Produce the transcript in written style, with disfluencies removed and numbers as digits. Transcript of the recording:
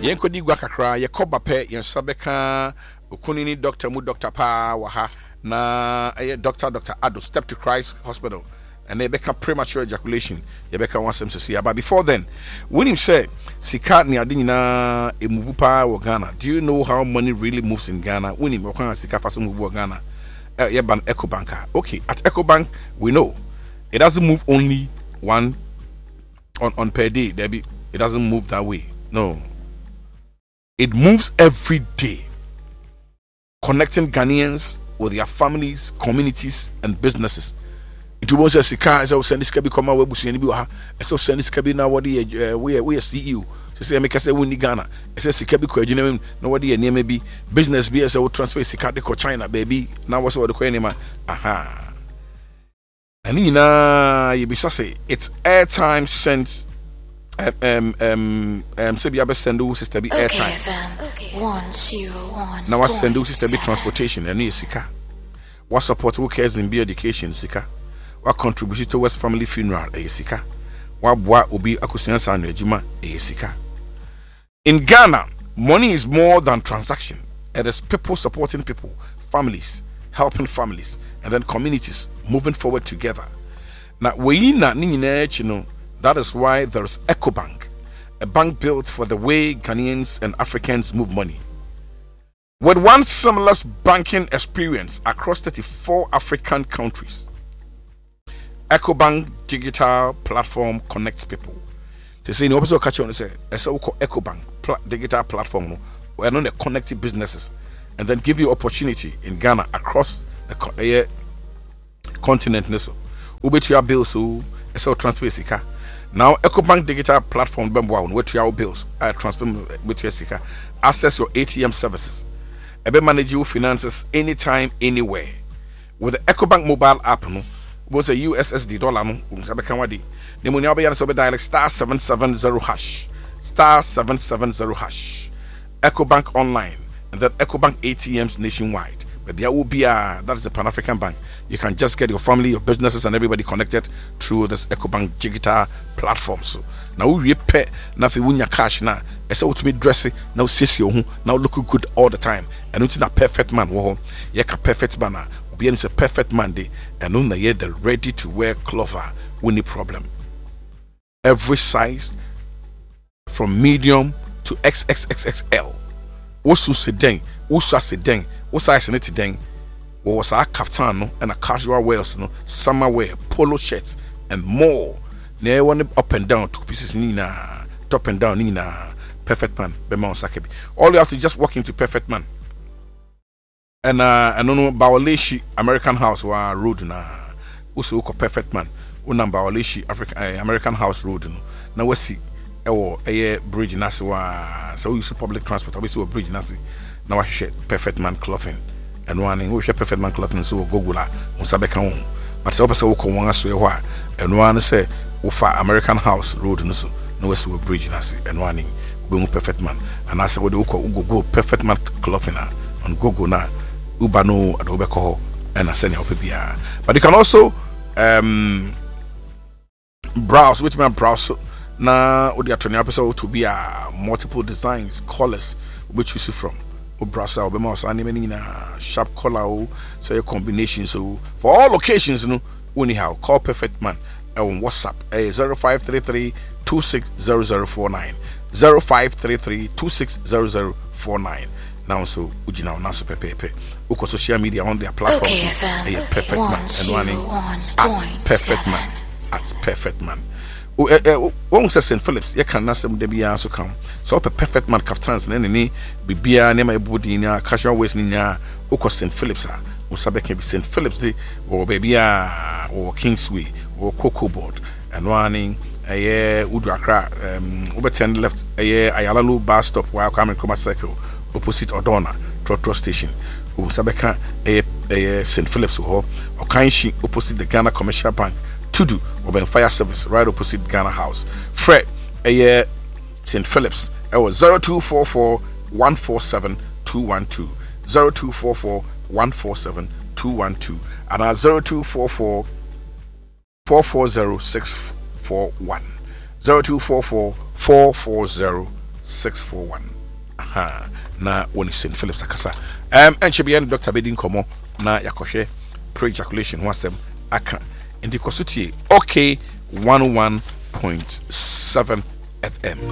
Yenkodi gwa kakra ye koba pe yen sabeka okunini doctor mu doctor pa waha na doctor Ado Step to Christ Hospital and they become premature ejaculation ye beka wansem sisi but before then when him say sika ni ade nyina e move pa wo Ghana. Do you know how money really moves in Ghana? When him okwan sika fa so move wo Ghana ye ban EcoBank. Okay, at EcoBank we know it doesn't move only one on per day. It doesn't move that way. No. It moves every day, connecting Ghanaians with their families, communities, and businesses. It was a sika, so send this cabi come away, Busiani Buha, so send this cabi now. What we are CEO. So say, make us say, we Ghana. It says Sikabi Kojin, nobody near maybe business be as I would transfer Sikadi ko China, baby. Now what's what the Quenima? Aha. And you be say it's airtime sent. Sebia be sendu sister be airtime. Okay. 101. Now what sendu sister be transportation and sika. What support who cares in be education sika. What contribution towards family funeral sika. What boa obi akusian san ejuma sika. In Ghana, money is more than transaction. It is people supporting people, families, helping families, and then communities moving forward together. Now we na ni know. That is why there is EcoBank, a bank built for the way Ghanaians and Africans move money. With one seamless banking experience across 34 African countries, EcoBank digital platform connects people. They say, "No, also catch on." Say, "It's so called EcoBank digital platform. We're not connecting businesses, and then give you opportunity in Ghana across the continent. So, ubetia bills so so transfer sika." Now, EcoBank digital platform bembo on what your bills transfer with your sika. Access your ATM services. Ebe manage your finances anytime, anywhere. With the EcoBank mobile app, no, was a USSD dollar no, sabekawadi. The money obe yana sobe dial star 770 hash, star 770 hash. EcoBank online and then EcoBank ATMs nationwide. But there will be that is the Pan-African Bank. You can just get your family, your businesses, and everybody connected through this EcoBank digital platform. So now we pay now if you win your cash now. It's all to me dressing now see you now look good all the time. And it's not perfect man. Whoa, you a perfect man. Be a perfect man day. And on the year the ready to wear clover with the problem. Every size from medium to XXXXL. What's you say? What's I say? What's I say today? What was our kaftan no, and a casual wears no, summer wear, polo shirts, and more. Near one up and down, 2 pieces nina, top and down nina, perfect man, Bema Sakebi. All you have to just walk into perfect man. And I don't know Bawaleshi American House wa road na also perfect man. Una Bawaleshi American House road no. Now we see a bridge nasi wa so we use public transport. We see a bridge nasi. Now I share perfect man clothing. And one we share perfect man clothing so go la unsabeka on. But so person ko won aso ho and one say ufa American House road no so no we see a bridge nasi and one we perfect man and I say we go perfect man clothing on Google na uba no adobeko and I send help bia. But you can also browse which man browse na odi atoni episode to be multiple designs colors which you see from browser or mouse and sharp color so your combination so for all locations no anyhow call perfect man on WhatsApp 0533 260049 0533 260049 now so ujina na so pepepe uko social media on their platforms perfect man and one at perfect man one says St. Phillips, you can ask them to be also come. So, a perfect man caftans and any Bibia, near my body, casual ways in Oko St. Phillips, or Sabe can be St. Phillips Day, or Babia, or Kingsway, or Cocoa Board, and running a year Udrakra, over 10 left a year Ayalalu bus stop while coming Coma Circle, opposite Odona, Trotro Station, or Sabeka a St. Phillips or Kainshi, opposite the Ghana Commercial Bank. To do Open Fire Service right opposite Ghana House. Fred St. Phillips. It was 0244 147 212 0244 147 212 and 0244 440 641 0244 440 641. Na when is St. Philip's Akasa. And she be Dr. Bedin Komo na yakoshe pre-ejaculation wasem aka. In the Kosuti, okay, 101.7 FM.